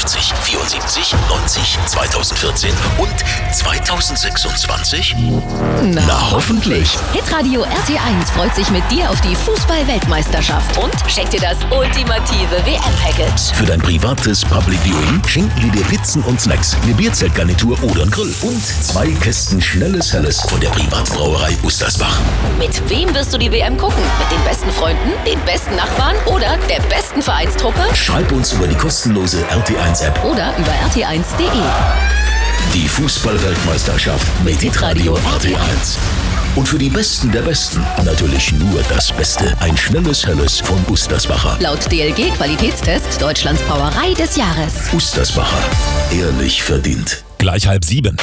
50, 74, 90, 2014 und 2026? Na, hoffentlich. Hitradio RT1 freut sich mit dir auf die Fußball-Weltmeisterschaft und schenkt dir das ultimative WM-Package. Für dein privates Public Viewing schenken wir dir Pizzen und Snacks, eine Bierzeltgarnitur oder einen Grill und 2 Kästen schnelles Helles von der Privatbrauerei Ustersbach. Mit wem wirst du die WM gucken? Mit den besten Freunden, den besten Nachbarn oder der besten Vereinstruppe? Schreib uns über die kostenlose RT1-App Oder über rt1.de. Die Fußball-Weltmeisterschaft mit Hitradio RT1. Und für die Besten der Besten natürlich nur das Beste. Ein schnelles Helles von Ustersbacher. Laut DLG-Qualitätstest Deutschlands Brauerei des Jahres. Ustersbacher. Ehrlich verdient. Gleich 6:30.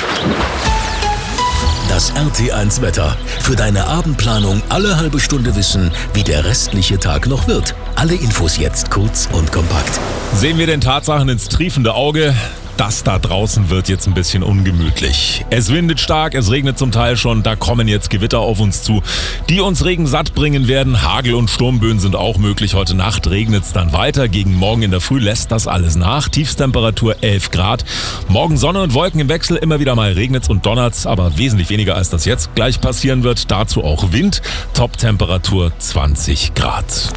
Das RT1 Wetter. Für deine Abendplanung alle halbe Stunde wissen, wie der restliche Tag noch wird. Alle Infos jetzt kurz und kompakt. Sehen wir den Tatsachen ins triefende Auge. Das da draußen wird jetzt ein bisschen ungemütlich. Es windet stark, es regnet zum Teil schon, da kommen jetzt Gewitter auf uns zu, die uns Regen satt bringen werden. Hagel- und Sturmböen sind auch möglich. Heute Nacht regnet es dann weiter. Gegen morgen in der Früh lässt das alles nach. Tiefstemperatur 11 Grad. Morgen Sonne und Wolken im Wechsel. Immer wieder mal regnet's und donnert's, aber wesentlich weniger als das jetzt gleich passieren wird. Dazu auch Wind. Toptemperatur 20 Grad.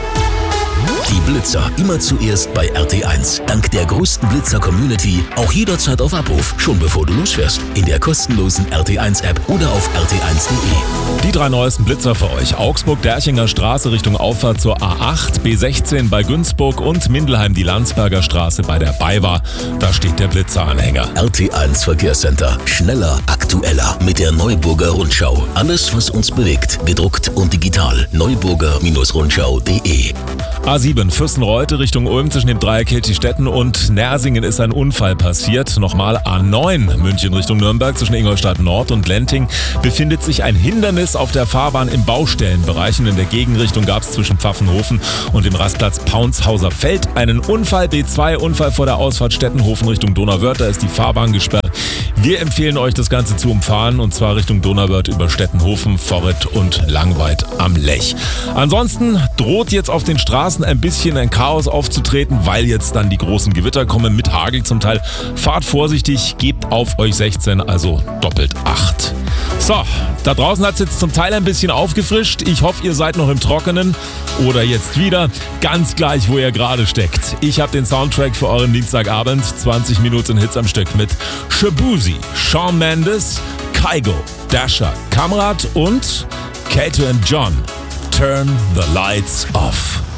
Die Blitzer immer zuerst bei RT1. Dank der größten Blitzer-Community auch jederzeit auf Abruf, schon bevor du losfährst. In der kostenlosen RT1-App oder auf rt1.de. Die 3 neuesten Blitzer für euch. Augsburg-Derchinger Straße Richtung Auffahrt zur A8, B16 bei Günzburg und Mindelheim die Landsberger Straße bei der BayWa. Da steht der Blitzeranhänger. RT1 Verkehrscenter. Schneller, aktueller mit der Neuburger Rundschau. Alles, was uns bewegt, gedruckt und digital. Neuburger-Rundschau.de. A7 Fürstenreuth Richtung Ulm zwischen dem Dreieck Hilti-Stetten und Nersingen ist ein Unfall passiert. Nochmal A9 München Richtung Nürnberg zwischen Ingolstadt Nord und Lenting befindet sich ein Hindernis auf der Fahrbahn im Baustellenbereich. Und in der Gegenrichtung gab es zwischen Pfaffenhofen und dem Rastplatz Paunshauser Feld einen Unfall. B2 Unfall vor der Ausfahrt Stettenhofen Richtung Donauwörth. Da ist die Fahrbahn gesperrt. Wir empfehlen euch, das Ganze zu umfahren und zwar Richtung Donauwörth über Stettenhofen, Vorritt und Langweid am Lech. Ansonsten droht jetzt auf den Straßen ein bisschen ein Chaos aufzutreten, weil jetzt dann die großen Gewitter kommen mit Hagel zum Teil. Fahrt vorsichtig, gebt auf euch 16, also doppelt 8. So, da draußen hat es jetzt zum Teil ein bisschen aufgefrischt. Ich hoffe, ihr seid noch im Trockenen oder jetzt wieder. Ganz gleich, wo ihr gerade steckt. Ich habe den Soundtrack für euren Dienstagabend. 20 Minuten Hits am Stück mit Shaboozey, Shawn Mendes, Kygo, Dasher, Kamrat und Kato and John. Turn the lights off.